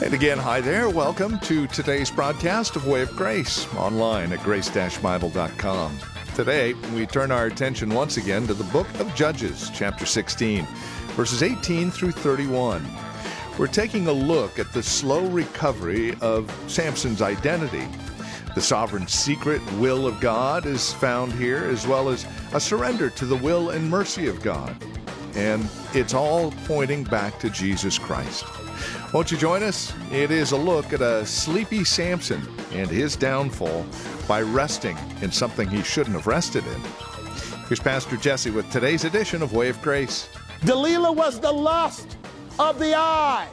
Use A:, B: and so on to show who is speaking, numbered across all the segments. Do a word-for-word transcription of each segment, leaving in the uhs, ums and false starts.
A: And again, hi there. Welcome to today's broadcast of Way of Grace, online at grace dash bible dot com. Today, we turn our attention once again to the book of Judges, chapter sixteen, verses eighteen through thirty-one. We're taking a look at the slow recovery of Samson's identity. The sovereign secret will of God is found here, as well as a surrender to the will and mercy of God. And it's all pointing back to Jesus Christ. Won't you join us? It is a look at a sleepy Samson and his downfall by resting in something he shouldn't have rested in. Here's Pastor Jesse with today's edition of Way of Grace.
B: Delilah was the lust of the eyes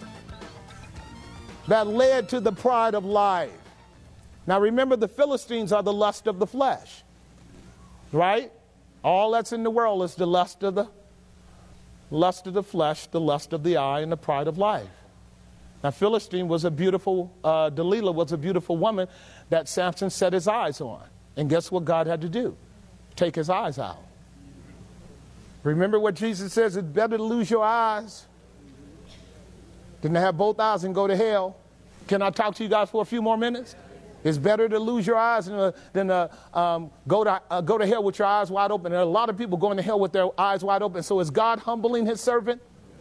B: that led to the pride of life. Now remember, the Philistines are the lust of the flesh, right? All that's in the world is the lust of the lust of the flesh, the lust of the eye, and the pride of life. Now, Philistine was a beautiful, uh, Delilah was a beautiful woman that Samson set his eyes on. And guess what God had to do? Take his eyes out. Remember what Jesus says, it's better to lose your eyes than to have both eyes and go to hell. Can I talk to you guys for a few more minutes? It's better to lose your eyes than, uh, than uh, um, go, to, uh, go to hell with your eyes wide open. There are a lot of people going to hell with their eyes wide open. So is God humbling his servant?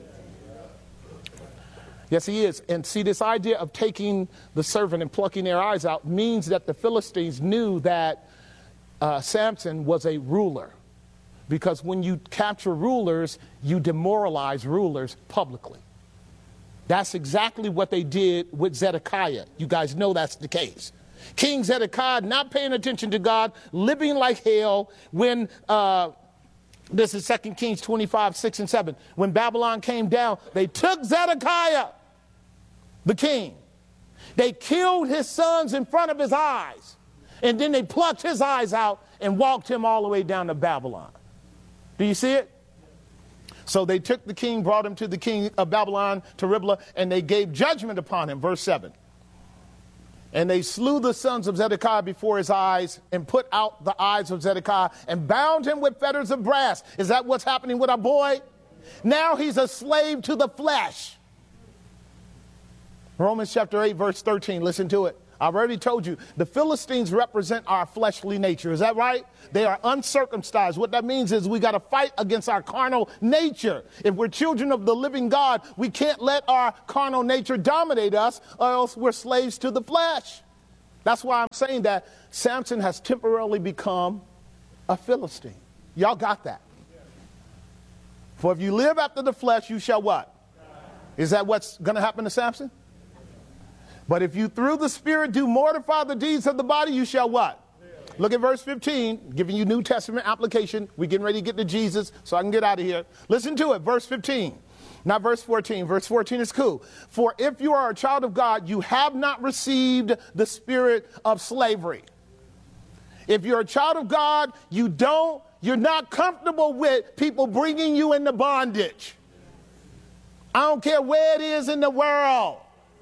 B: Yes, he is. And see, this idea of taking the servant and plucking their eyes out means that the Philistines knew that uh, Samson was a ruler. Because when you capture rulers, you demoralize rulers publicly. That's exactly what they did with Zedekiah. You guys know that's the case. King Zedekiah not paying attention to God, living like hell when... Uh, This is Second Kings twenty-five, six and seven. When Babylon came down, they took Zedekiah, the king. They killed his sons in front of his eyes. And then they plucked his eyes out and walked him all the way down to Babylon. Do you see it? So they took the king, brought him to the king of Babylon, to Riblah, and they gave judgment upon him. Verse seven. And they slew the sons of Zedekiah before his eyes and put out the eyes of Zedekiah and bound him with fetters of brass. Is that what's happening with our boy? Now he's a slave to the flesh. Romans chapter eight, verse thirteen. Listen to it. I've already told you, the Philistines represent our fleshly nature. Is that right? They are uncircumcised. What that means is we got to fight against our carnal nature. If we're children of the living God, we can't let our carnal nature dominate us, or else we're slaves to the flesh. That's why I'm saying that Samson has temporarily become a Philistine. Y'all got that? For if you live after the flesh, you shall what? Is that what's going to happen to Samson? But if you through the Spirit do mortify the deeds of the body, you shall what? Look at verse fifteen, giving you New Testament application. We're getting ready to get to Jesus, so I can get out of here. Listen to it, verse fifteen. Not verse fourteen. Verse fourteen is cool. For if you are a child of God, you have not received the spirit of slavery. If you're a child of God, you don't, you're not comfortable with people bringing you into bondage. I don't care where it is in the world.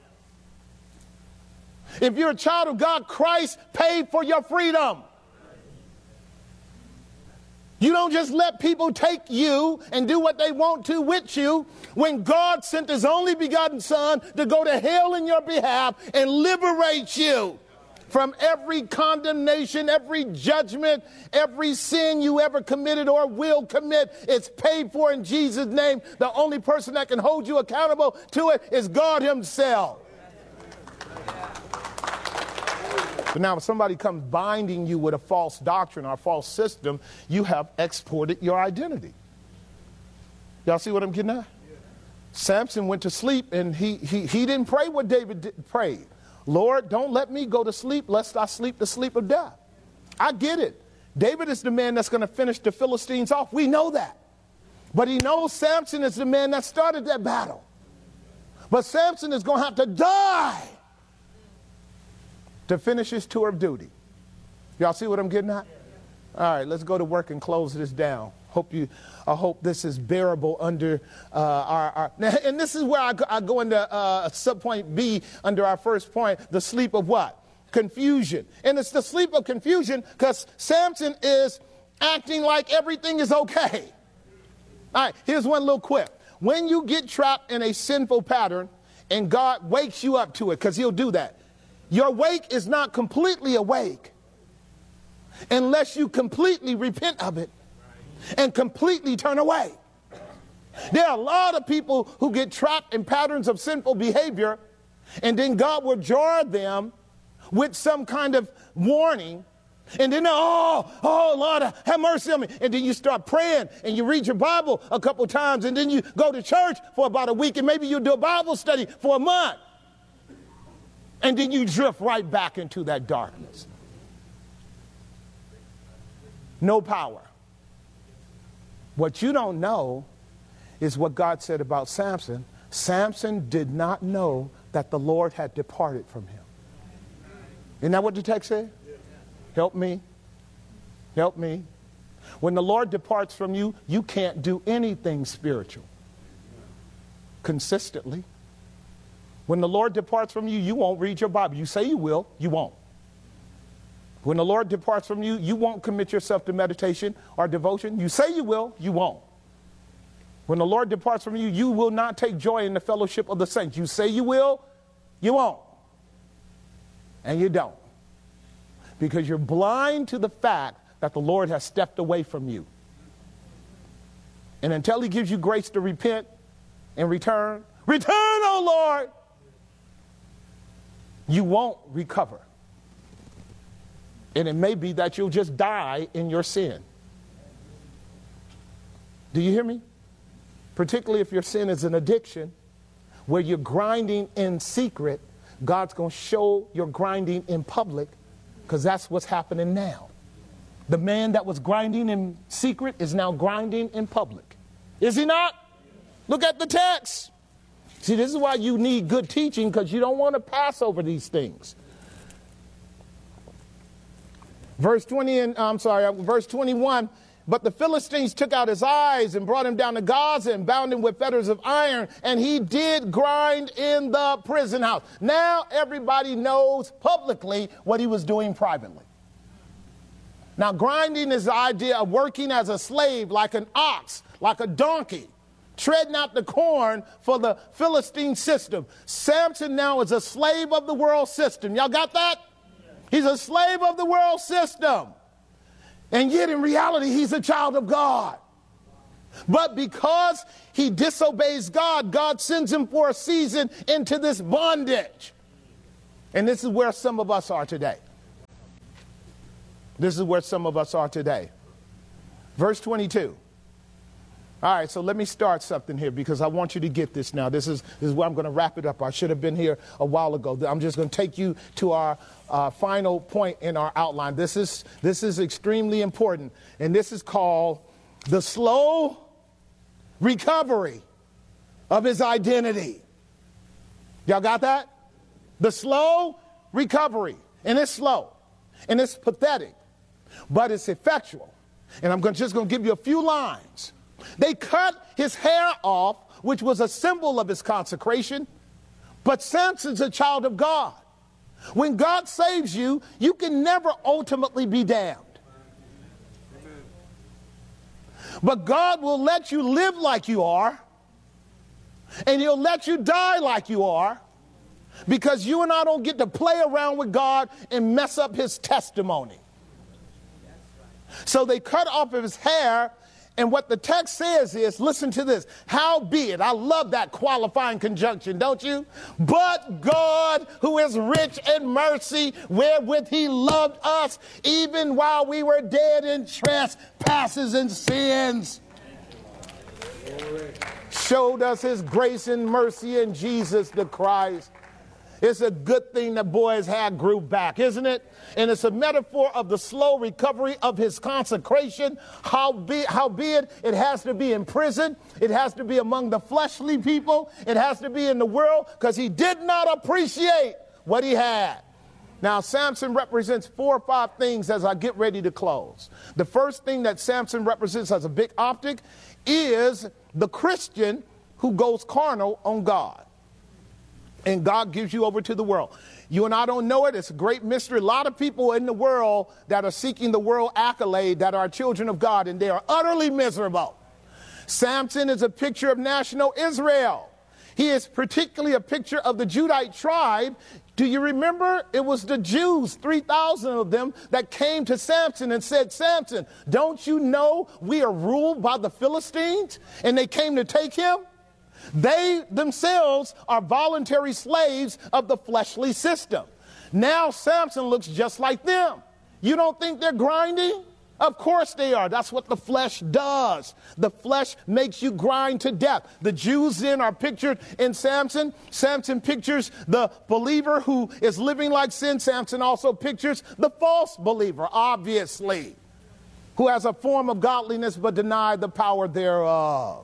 B: If you're a child of God, Christ paid for your freedom. You don't just let people take you and do what they want to with you when God sent his only begotten son to go to hell in your behalf and liberate you from every condemnation, every judgment, every sin you ever committed or will commit. It's paid for in Jesus' name. The only person that can hold you accountable to it is God himself. But now if somebody comes binding you with a false doctrine or a false system, you have exported your identity. Y'all see what I'm getting at? Yeah. Samson went to sleep and he, he, he didn't pray what David did, prayed. Lord, don't let me go to sleep lest I sleep the sleep of death. I get it. David is the man that's going to finish the Philistines off. We know that. But he knows Samson is the man that started that battle. But Samson is going to have to die to finish his tour of duty. Y'all see what I'm getting at? All right, let's go to work and close this down. Hope you, I hope this is bearable under uh, our, our, and this is where I go, I go into uh, subpoint B under our first point, the sleep of what? Confusion. And it's the sleep of confusion because Samson is acting like everything is okay. All right, here's one little quip. When you get trapped in a sinful pattern, and God wakes you up to it, because he'll do that. Your wake is not completely awake unless you completely repent of it and completely turn away. There are a lot of people who get trapped in patterns of sinful behavior, and then God will jar them with some kind of warning, and then, oh, oh, Lord, have mercy on me. And then you start praying, and you read your Bible a couple times, and then you go to church for about a week, and maybe you do a Bible study for a month. And then you drift right back into that darkness. No power. What you don't know is what God said about Samson. Samson did not know that the Lord had departed from him. Isn't that what the text said? Help me. Help me. When the Lord departs from you, you can't do anything spiritual consistently. When the Lord departs from you, you won't read your Bible. You say you will, you won't. When the Lord departs from you, you won't commit yourself to meditation or devotion. You say you will, you won't. When the Lord departs from you, you will not take joy in the fellowship of the saints. You say you will, you won't. And you don't. Because you're blind to the fact that the Lord has stepped away from you. And until he gives you grace to repent and return, return, O Lord, you won't recover. And it may be that you'll just die in your sin. Do you hear me? Particularly if your sin is an addiction, where you're grinding in secret, God's going to show your grinding in public, because that's what's happening now. The man that was grinding in secret is now grinding in public. Is he not? Look at the text. See, this is why you need good teaching, because you don't want to pass over these things. Verse twenty, and I'm sorry, verse twenty-one. But the Philistines took out his eyes and brought him down to Gaza and bound him with fetters of iron, and he did grind in the prison house. Now everybody knows publicly what he was doing privately. Now, grinding is the idea of working as a slave, like an ox, like a donkey, treading out the corn for the Philistine system. Samson now is a slave of the world system. Y'all got that? He's a slave of the world system. And yet in reality, he's a child of God. But because he disobeys God, God sends him for a season into this bondage. And this is where some of us are today. This is where some of us are today. Verse twenty-two. All right, so let me start something here, because I want you to get this now. This is, this is where I'm going to wrap it up. I should have been here a while ago. I'm just going to take you to our uh, final point in our outline. This is, this is extremely important, and this is called the slow recovery of his identity. Y'all got that? The slow recovery. And it's slow, and it's pathetic, but it's effectual. And I'm gonna, just going to give you a few lines. They cut his hair off, which was a symbol of his consecration. But Samson's a child of God. When God saves you, you can never ultimately be damned. But God will let you live like you are, and he'll let you die like you are, because you and I don't get to play around with God and mess up his testimony. So they cut off of his hair. And what the text says is, listen to this, howbeit, I love that qualifying conjunction, don't you? But God, who is rich in mercy, wherewith he loved us, even while we were dead in trespasses and sins, showed us his grace and mercy in Jesus the Christ. It's a good thing that boy's hair grew back, isn't it? And it's a metaphor of the slow recovery of his consecration. Howbeit, howbeit, it has to be in prison. It has to be among the fleshly people. It has to be in the world, because he did not appreciate what he had. Now, Samson represents four or five things as I get ready to close. The first thing that Samson represents as a big optic is the Christian who goes carnal on God. And God gives you over to the world. You and I don't know it. It's a great mystery. A lot of people in the world that are seeking the world accolade that are children of God, and they are utterly miserable. Samson is a picture of national Israel. He is particularly a picture of the Judite tribe. Do you remember? It was the Jews, three thousand of them, that came to Samson and said, Samson, don't you know we are ruled by the Philistines? And they came to take him. They themselves are voluntary slaves of the fleshly system. Now Samson looks just like them. You don't think they're grinding? Of course they are. That's what the flesh does. The flesh makes you grind to death. The Jews then are pictured in Samson. Samson pictures the believer who is living like sin. Samson also pictures the false believer, obviously, who has a form of godliness but denied the power thereof.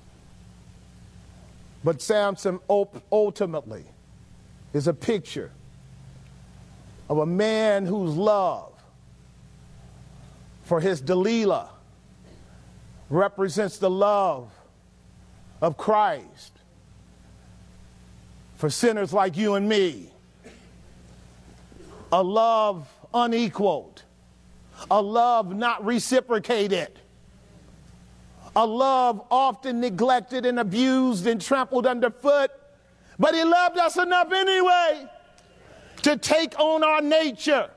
B: But Samson ultimately is a picture of a man whose love for his Delilah represents the love of Christ for sinners like you and me. A love unequaled, a love not reciprocated, a love often neglected and abused and trampled underfoot, but he loved us enough anyway to take on our nature,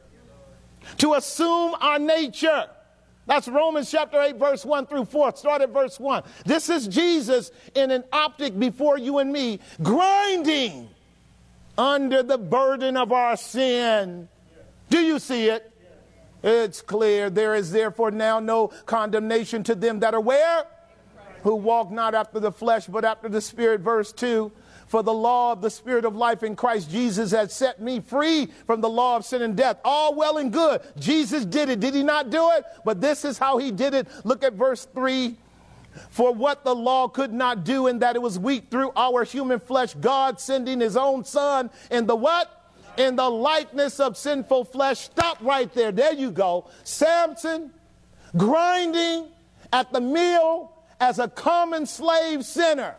B: to assume our nature. That's Romans chapter eight, verse one through four. Start at verse one. This is Jesus in an optic before you and me, grinding under the burden of our sin. Do you see it? It's clear. There is therefore now no condemnation to them that are where? Who walk not after the flesh, but after the Spirit. Verse two. For the law of the Spirit of life in Christ Jesus has set me free from the law of sin and death. All well and good. Jesus did it. Did he not do it? But this is how he did it. Look at verse three. For what the law could not do, in that it was weak through our human flesh, God sending his own son in the what? In the likeness of sinful flesh. Stop right there. There you go. Samson grinding at the mill as a common slave sinner.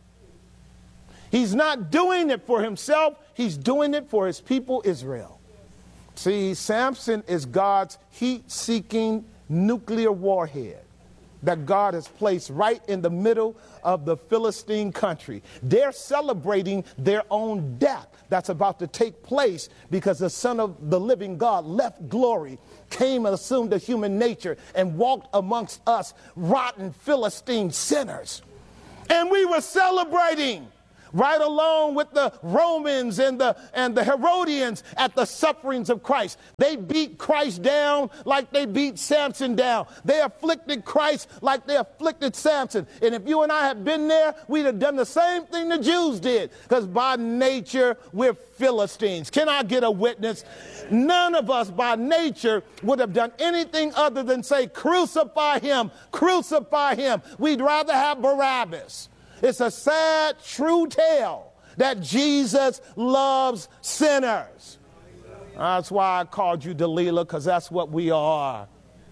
B: He's not doing it for himself. He's doing it for his people, Israel. See, Samson is God's heat-seeking nuclear warhead that God has placed right in the middle of the Philistine country. They're celebrating their own death that's about to take place because the Son of the living God left glory, came and assumed a human nature, and walked amongst us rotten Philistine sinners. And we were celebrating right along with the Romans and the and the Herodians at the sufferings of Christ. They beat Christ down like they beat Samson down. They afflicted Christ like they afflicted Samson. And if you and I had been there, we'd have done the same thing the Jews did, because by nature we're Philistines. Can I get a witness? None of us by nature would have done anything other than say, crucify him, crucify him. We'd rather have Barabbas. It's a sad, true tale that Jesus loves sinners. That's why I called you Delilah, because that's what we are.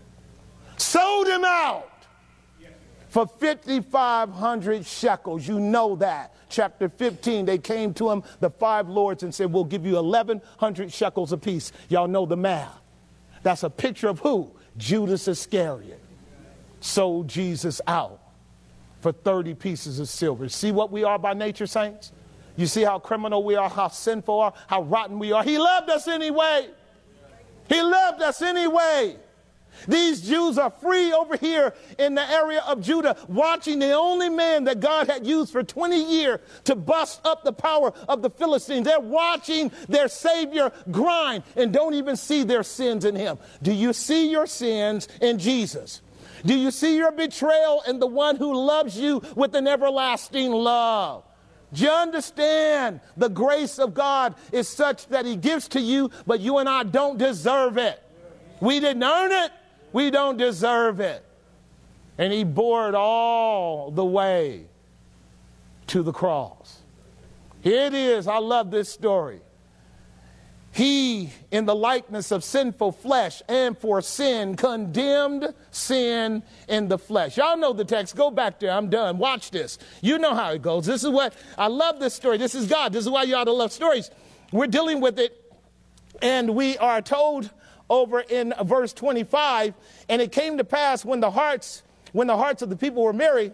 B: Sold him out for fifty-five hundred shekels. You know that. Chapter fifteen, they came to him, the five lords, and said, we'll give you eleven hundred shekels apiece. Y'all know the math. That's a picture of who? Judas Iscariot sold Jesus out for thirty pieces of silver. See what we are by nature, saints? You see how criminal we are, how sinful we are, how rotten we are. He loved us anyway. He loved us anyway. These Jews are free over here in the area of Judah, watching the only man that God had used for twenty years to bust up the power of the Philistines. They're watching their Savior grind and don't even see their sins in him. Do you see your sins in Jesus? Do you see your betrayal in the one who loves you with an everlasting love? Do you understand the grace of God is such that he gives to you, but you and I don't deserve it. We didn't earn it. We don't deserve it. And he bore it all the way to the cross. Here it is. I love this story. He, in the likeness of sinful flesh and for sin, condemned sin in the flesh. Y'all know the text. Go back there. I'm done. Watch this. You know how it goes. This is what, I love this story. This is God. This is why you ought to love stories. We're dealing with it, and we are told over in verse twenty-five, and it came to pass when the hearts, when the hearts of the people were merry,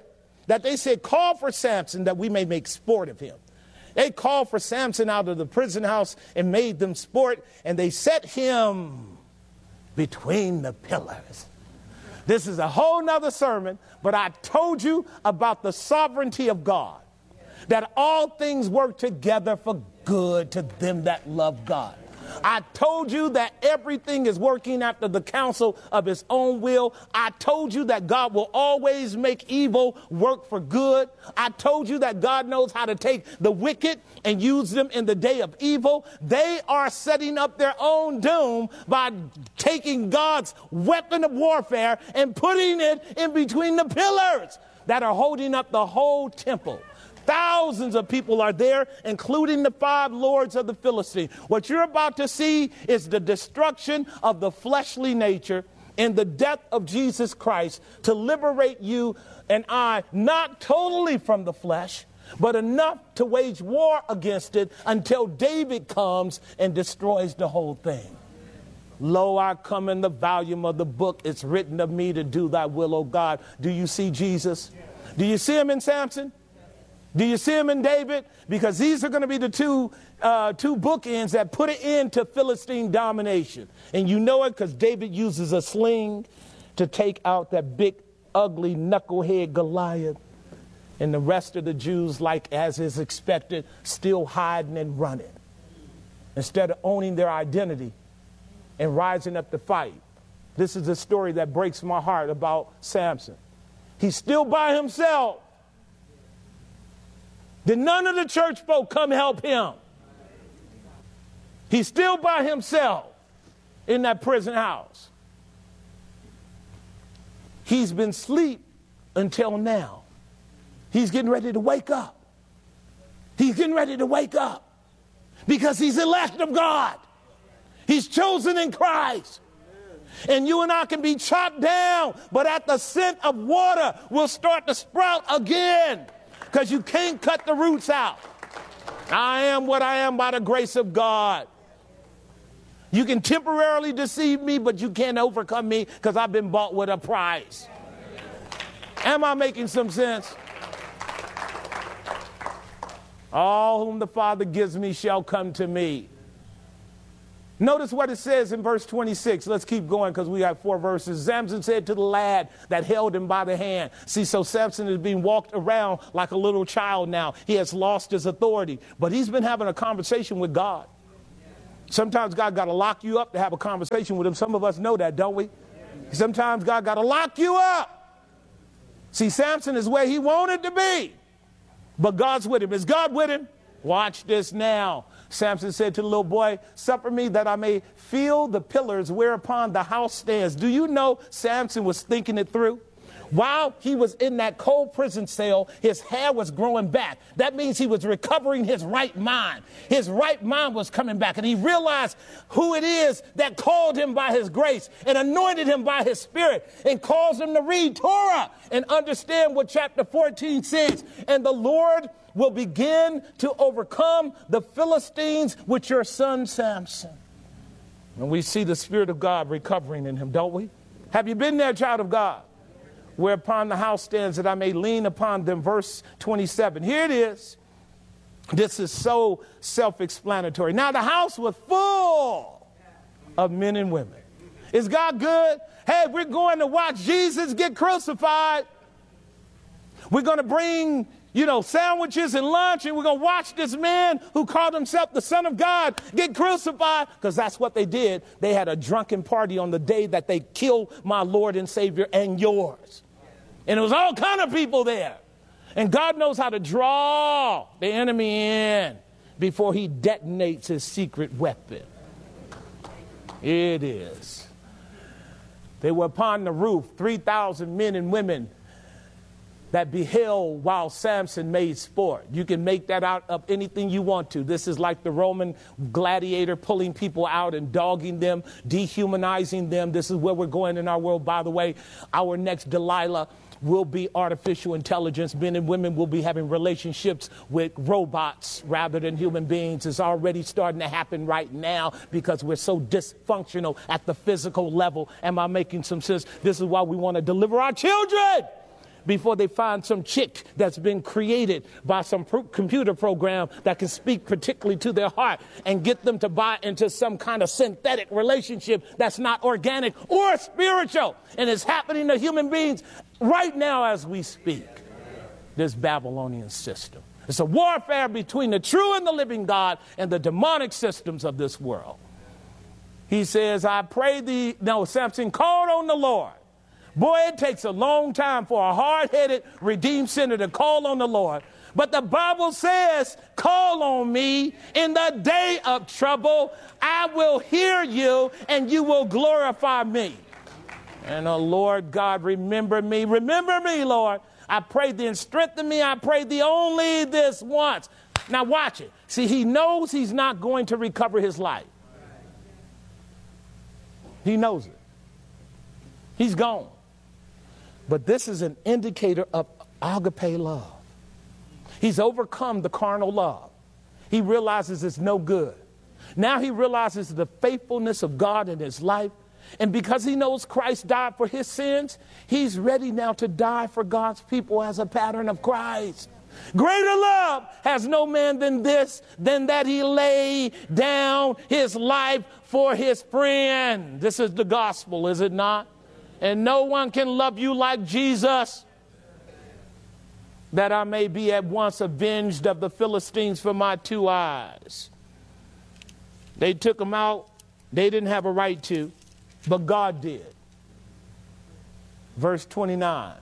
B: that they said, call for Samson that we may make sport of him. They called for Samson out of the prison house and made them sport, and they set him between the pillars. This is a whole nother sermon, but I told you about the sovereignty of God, that all things work together for good to them that love God. I told you that everything is working after the counsel of his own will. I told you that God will always make evil work for good. I told you that God knows how to take the wicked and use them in the day of evil. They are setting up their own doom by taking God's weapon of warfare and putting it in between the pillars that are holding up the whole temple. Thousands of people are there, including the five lords of the Philistines. What you're about to see is the destruction of the fleshly nature and the death of Jesus Christ to liberate you and I, not totally from the flesh, but enough to wage war against it until David comes and destroys the whole thing. Lo, I come in the volume of the book. It's written of me to do thy will, O God. Do you see Jesus? Do you see him in Samson? Do you see him in David? Because these are going to be the two uh, two bookends that put an end to Philistine domination. And you know it because David uses a sling to take out that big, ugly, knucklehead Goliath. And the rest of the Jews, like as is expected, still hiding and running. Instead of owning their identity and rising up to fight. This is a story that breaks my heart about Samson. He's still by himself. Did none of the church folk come help him? He's still by himself in that prison house. He's been asleep until now. He's getting ready to wake up. He's getting ready to wake up because he's elect of God. He's chosen in Christ. And you and I can be chopped down, but at the scent of water, we'll start to sprout again. Because you can't cut the roots out. I am what I am by the grace of God. You can temporarily deceive me, but you can't overcome me because I've been bought with a price. Am I making some sense? All whom the Father gives me shall come to me. Notice what it says in verse twenty-six. Let's keep going because we got four verses. Samson said to the lad that held him by the hand. See, so Samson is being walked around like a little child now. He has lost his authority, but he's been having a conversation with God. Sometimes God got to lock you up to have a conversation with him. Some of us know that, don't we? Sometimes God got to lock you up. See, Samson is where he wanted to be, but God's with him. Is God with him? Watch this now. Samson said to the little boy, suffer me that I may feel the pillars whereupon the house stands. Do you know Samson was thinking it through? While he was in that cold prison cell, his hair was growing back. That means he was recovering his right mind. His right mind was coming back, and he realized who it is that called him by his grace and anointed him by his spirit and caused him to read Torah and understand what chapter fourteen says. And the Lord will begin to overcome the Philistines with your son Samson. And we see the Spirit of God recovering in him, don't we? Have you been there, child of God? Whereupon the house stands that I may lean upon them. Verse twenty-seven. Here it is. This is so self-explanatory. Now the house was full of men and women. Is God good? Hey, we're going to watch Jesus get crucified. We're going to bring, you know, sandwiches and lunch, and we're going to watch this man who called himself the Son of God get crucified, because that's what they did. They had a drunken party on the day that they killed my Lord and Savior and yours. And it was all kind of people there. And God knows how to draw the enemy in before he detonates his secret weapon. It is. They were upon the roof, three thousand men and women that beheld while Samson made sport. You can make that out of anything you want to. This is like the Roman gladiator pulling people out and dogging them, dehumanizing them. This is where we're going in our world. By the way, our next Delilah will be artificial intelligence. Men and women will be having relationships with robots rather than human beings. It's already starting to happen right now because we're so dysfunctional at the physical level. Am I making some sense? This is why we want to deliver our children. before they find some chick that's been created by some pro- computer program that can speak particularly to their heart and get them to buy into some kind of synthetic relationship that's not organic or spiritual. And it's happening to human beings right now as we speak. This Babylonian system. It's a warfare between the true and the living God and the demonic systems of this world. He says, I pray thee, no, Samson called on the Lord. Boy, it takes a long time for a hard-headed, redeemed sinner to call on the Lord. But the Bible says, call on me in the day of trouble. I will hear you and you will glorify me. And the Lord God, remember me. Remember me, Lord. I pray thee and strengthen me. I pray thee only this once. Now watch it. See, he knows he's not going to recover his life. He knows it. He's gone. But this is an indicator of agape love. He's overcome the carnal love. He realizes it's no good. Now he realizes the faithfulness of God in his life. And because he knows Christ died for his sins, he's ready now to die for God's people as a pattern of Christ. Greater love has no man than this, than that he lay down his life for his friend. This is the gospel, is it not? And no one can love you like Jesus. That I may be at once avenged of the Philistines for my two eyes. They took him out. They didn't have a right to. But God did. Verse twenty-nine.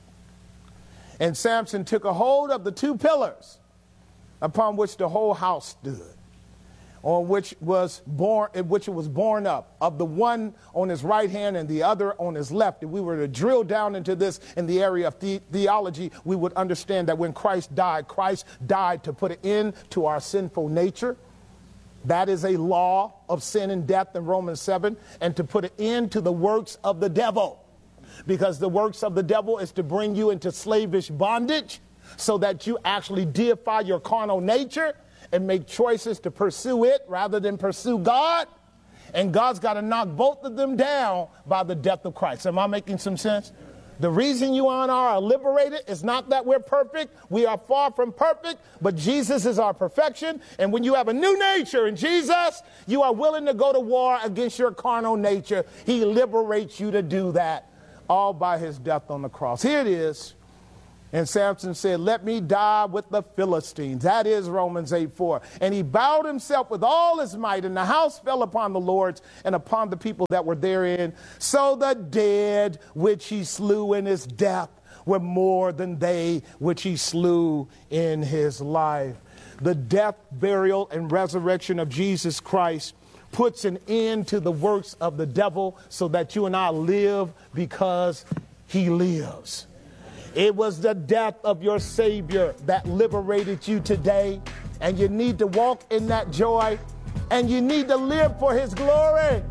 B: And Samson took a hold of the two pillars upon which the whole house stood, on which was born, in which it was borne up, of the one on his right hand and the other on his left. If we were to drill down into this in the area of the- theology, we would understand that when Christ died, Christ died to put an end to our sinful nature. That is a law of sin and death in Romans seven, and to put an end to the works of the devil. Because the works of the devil is to bring you into slavish bondage so that you actually deify your carnal nature and make choices to pursue it rather than pursue God. And God's got to knock both of them down by the death of Christ. Am I making some sense? The reason you and I are liberated is not that we're perfect. We are far from perfect, but Jesus is our perfection. And when you have a new nature in Jesus, you are willing to go to war against your carnal nature. He liberates you to do that, all by his death on the cross. Here it is. And Samson said, let me die with the Philistines. That is Romans eight four. And he bowed himself with all his might, and the house fell upon the lords and upon the people that were therein. So the dead which he slew in his death were more than they which he slew in his life. The death, burial, and resurrection of Jesus Christ puts an end to the works of the devil so that you and I live because he lives. It was the death of your Savior that liberated you today, and you need to walk in that joy, and you need to live for his glory.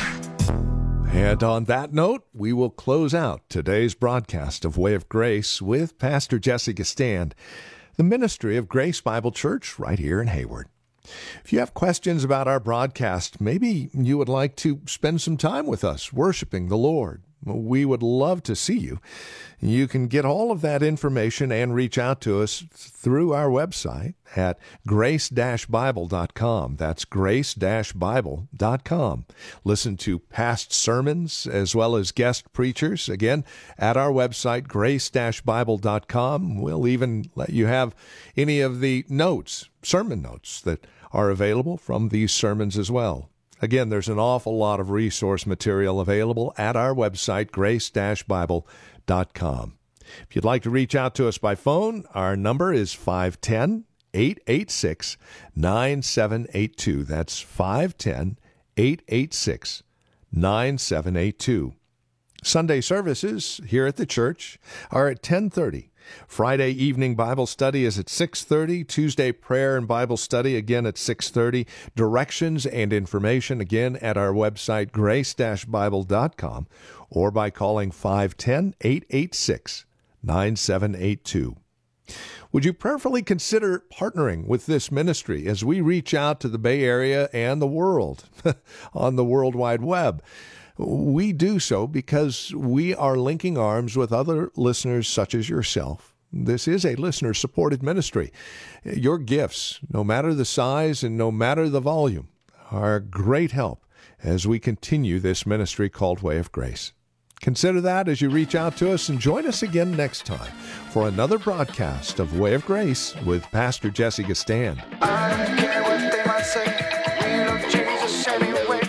A: And on that note, we will close out today's broadcast of Way of Grace with Pastor Jesse Gistand, the ministry of Grace Bible Church right here in Hayward. If you have questions about our broadcast, maybe you would like to spend some time with us worshiping the Lord, we would love to see you. You can get all of that information and reach out to us through our website at grace dash bible dot com. That's grace dash bible dot com. Listen to past sermons as well as guest preachers, again, at our website, grace dash bible dot com. We'll even let you have any of the notes, sermon notes, that are available from these sermons as well. Again, there's an awful lot of resource material available at our website, grace dash bible dot com. If you'd like to reach out to us by phone, our number is five one zero, eight eight six, nine seven eight two. That's five one zero, eight eight six, nine seven eight two. Sunday services here at the church are at ten thirty. Friday evening Bible study is at six thirty. Tuesday prayer and Bible study again at six thirty. Directions and information again at our website, grace dash bible dot com, or by calling five one zero, eight eight six, nine seven eight two. Would you prayerfully consider partnering with this ministry as we reach out to the Bay Area and the world on the World Wide Web? We do so because we are linking arms with other listeners such as yourself. This is a listener-supported ministry. Your gifts, no matter the size and no matter the volume, are great help as we continue this ministry called Way of Grace. Consider that as you reach out to us, and join us again next time for another broadcast of Way of Grace with Pastor Jesse Gistand.
C: I don't care what they might say, we love Jesus anyway.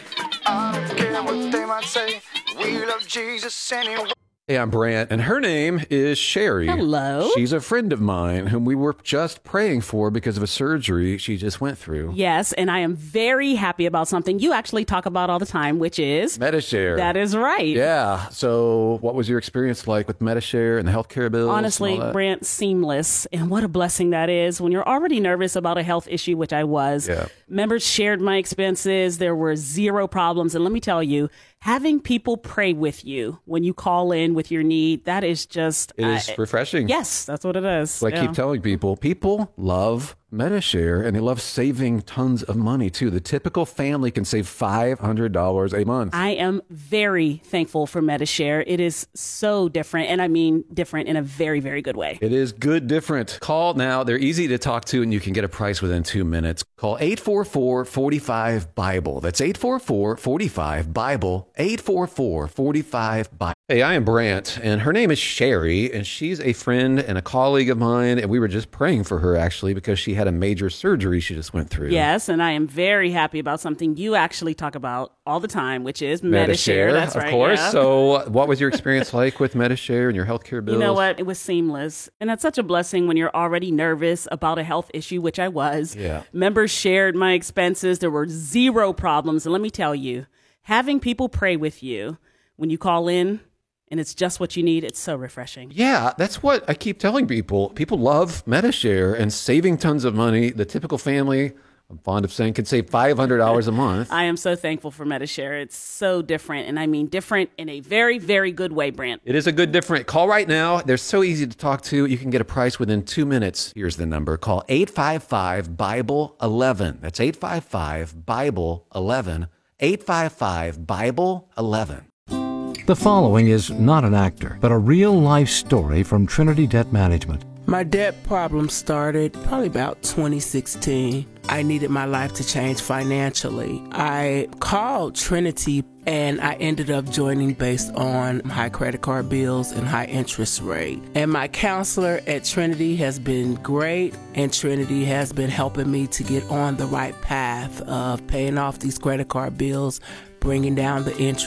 C: I don't care what they might say, we love Jesus anyway.
D: Hey, I'm Brant, and her name is Sherry.
E: Hello.
D: She's a friend of mine whom we were just praying for because of a surgery she just went through.
E: Yes, and I am very happy about something you actually talk about all the time, which is...
D: Medi-Share.
E: That is right.
D: Yeah. So what was your experience like with Medi-Share and the healthcare bills?
E: Honestly, Brant, seamless. And what a blessing that is when you're already nervous about a health issue, which I was.
D: Yeah.
E: Members shared my expenses. There were zero problems. And let me tell you, having people pray with you when you call in with your need, that is just...
D: It is
E: uh,
D: refreshing.
E: Yes, that's what it is.
D: So I
E: yeah.
D: keep telling people, people love Medi-Share, and they love saving tons of money, too. The typical family can save five hundred dollars a month.
E: I am very thankful for Medi-Share. It is so different, and I mean different in a very, very good way.
D: It is good different. Call now. They're easy to talk to, and you can get a price within two minutes. Call eight four four, four five, BIBLE. That's eight four four, four five, BIBLE, eight four four, four five, BIBLE. Hey, I am Brant, and her name is Sherry, and she's a friend and a colleague of mine, and we were just praying for her, actually, because she had a major surgery she just went through.
E: Yes, and I am very happy about something you actually talk about all the time, which is Medi-Share.
D: Medi-Share,
E: That's
D: of
E: right.
D: course.
E: Yeah.
D: So what was your experience like with Medi-Share and your healthcare bills?
E: You know what? It was seamless. And that's such a blessing when you're already nervous about a health issue, which I was.
D: Yeah.
E: Members shared my expenses. There were zero problems. And let me tell you, having people pray with you when you call in, and it's just what you need, it's so refreshing.
D: Yeah, that's what I keep telling people. People love Medi-Share and saving tons of money. The typical family, I'm fond of saying, can save five hundred dollars a month.
E: I am so thankful for Medi-Share. It's so different, and I mean different in a very, very good way, Brant.
D: It is a good different. Call right now. They're so easy to talk to. You can get a price within two minutes. Here's the number. Call eight five five, BIBLE, eleven. That's eight five five, BIBLE, eleven. eight five five, BIBLE, eleven.
F: The following is not an actor, but a real-life story from Trinity Debt Management.
G: My debt problem started probably about twenty sixteen. I needed my life to change financially. I called Trinity and I ended up joining based on high credit card bills and high interest rate. And my counselor at Trinity has been great, and Trinity has been helping me to get on the right path of paying off these credit card bills, bringing down the interest.